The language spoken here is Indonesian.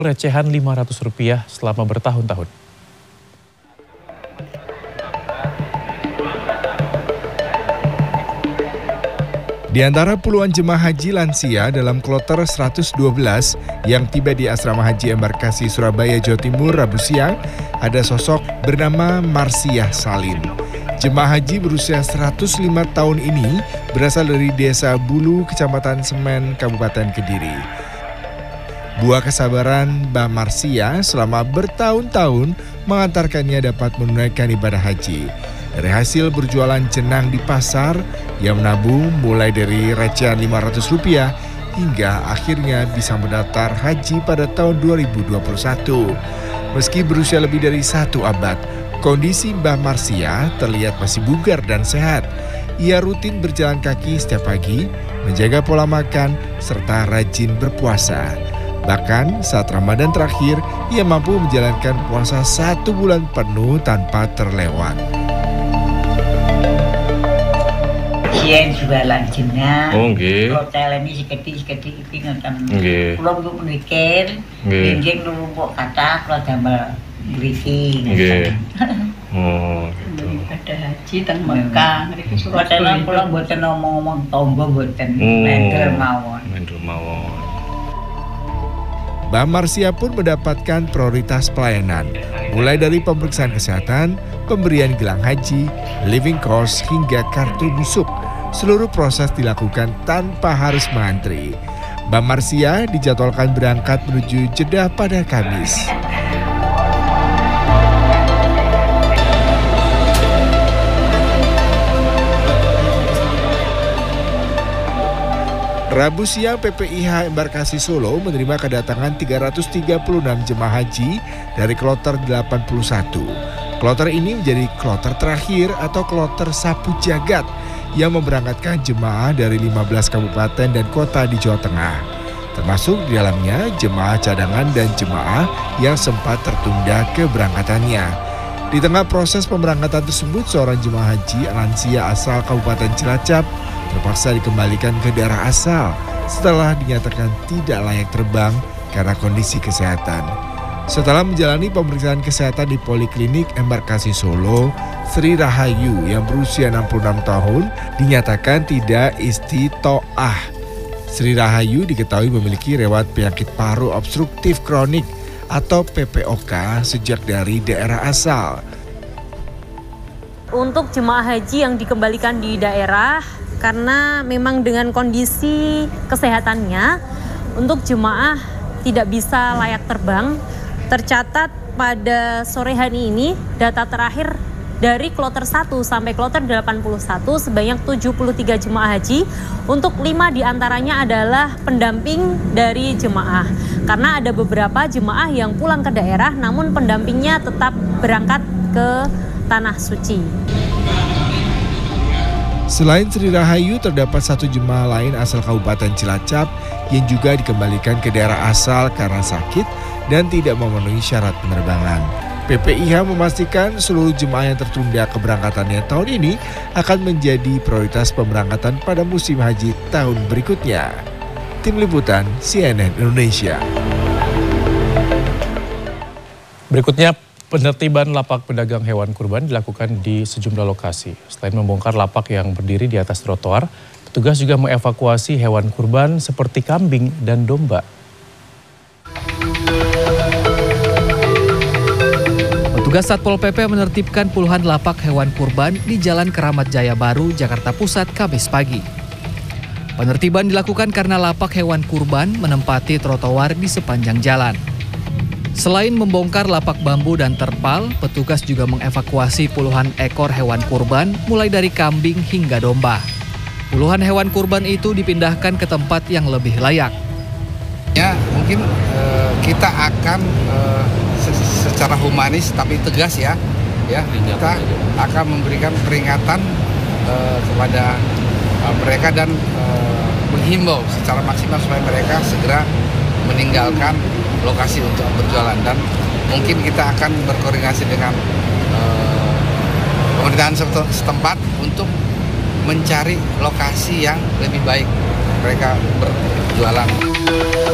recehan Rp500 selama bertahun-tahun. Di antara puluhan jemaah haji lansia dalam kloter 112 yang tiba di Asrama Haji Embarkasi Surabaya, Jawa Timur, Rabu siang, ada sosok bernama Marsiah Salim. Jemaah haji berusia 105 tahun ini berasal dari Desa Bulu, Kecamatan Semen, Kabupaten Kediri. Buah kesabaran Mbah Marsiah selama bertahun-tahun mengantarkannya dapat menunaikan ibadah haji. Dari hasil berjualan jenang di pasar, ia menabung mulai dari recehan Rp500 hingga akhirnya bisa mendaftar haji pada tahun 2021. Meski berusia lebih dari 1 abad, kondisi Mbah Marsiah terlihat masih bugar dan sehat. Ia rutin berjalan kaki setiap pagi, menjaga pola makan, serta rajin berpuasa. Bahkan saat Ramadan terakhir, ia mampu menjalankan puasa 1 bulan penuh tanpa terlewat. Sien jualan jenang. Oh, nggih. Hotel ini sekedhik-sekedhik iki ngoten. Nggih. Kula niku mikir, nggih numpuk kathah kula damel mriki. Nggih. Oh, gitu. Ibadah haji teng Mekah ngriki Surabaya. Kula mboten ngomong-ngomong tangga mboten, mendel mawon. Mendel mawon. Mbah Marsiah pun mendapatkan prioritas pelayanan, mulai dari pemeriksaan kesehatan, pemberian gelang haji, living cost, hingga kartu busuk. Seluruh proses dilakukan tanpa harus mengantri. Mbah Marsiah dijadwalkan berangkat menuju Jeddah pada Kamis. Rabu siang PPIH Embarkasi Solo menerima kedatangan 336 jemaah haji dari kloter 81. Kloter ini menjadi kloter terakhir atau kloter sapu jagat yang memberangkatkan jemaah dari 15 kabupaten dan kota di Jawa Tengah. Termasuk di dalamnya jemaah cadangan dan jemaah yang sempat tertunda keberangkatannya. Di tengah proses pemberangkatan tersebut, seorang jemaah haji lansia asal Kabupaten Cilacap terpaksa dikembalikan ke daerah asal setelah dinyatakan tidak layak terbang karena kondisi kesehatan. Setelah menjalani pemeriksaan kesehatan di Poliklinik Embarkasi Solo, Sri Rahayu yang berusia 66 tahun dinyatakan tidak istitoah. Sri Rahayu diketahui memiliki riwayat penyakit paru obstruktif kronik atau PPOK sejak dari daerah asal. Untuk jemaah haji yang dikembalikan di daerah, karena memang dengan kondisi kesehatannya, untuk jemaah tidak bisa layak terbang, tercatat pada sore hari ini data terakhir dari kloter 1 sampai kloter 81 sebanyak 73 jemaah haji. Untuk 5 diantaranya adalah pendamping dari jemaah. Karena ada beberapa jemaah yang pulang ke daerah namun pendampingnya tetap berangkat ke Tanah Suci. Selain Sri Rahayu, terdapat 1 jemaah lain asal Kabupaten Cilacap yang juga dikembalikan ke daerah asal karena sakit dan tidak memenuhi syarat penerbangan. PPIH memastikan seluruh jemaah yang tertunda keberangkatannya tahun ini akan menjadi prioritas pemberangkatan pada musim haji tahun berikutnya. Tim Liputan CNN Indonesia. Berikutnya, penertiban lapak pedagang hewan kurban dilakukan di sejumlah lokasi. Selain membongkar lapak yang berdiri di atas trotoar, petugas juga mengevakuasi hewan kurban seperti kambing dan domba. Petugas Satpol PP menertibkan puluhan lapak hewan kurban di Jalan Keramat Jaya Baru, Jakarta Pusat, Kamis pagi. Penertiban dilakukan karena lapak hewan kurban menempati trotoar di sepanjang jalan. Selain membongkar lapak bambu dan terpal, petugas juga mengevakuasi puluhan ekor hewan kurban mulai dari kambing hingga domba. Puluhan hewan kurban itu dipindahkan ke tempat yang lebih layak. Ya, mungkin kita akan secara humanis tapi tegas ya kita akan memberikan peringatan kepada mereka dan menghimbau secara maksimal supaya mereka segera meninggalkan lokasi untuk berjualan, dan mungkin kita akan berkoordinasi dengan pemerintahan setempat untuk mencari lokasi yang lebih baik mereka berjualan.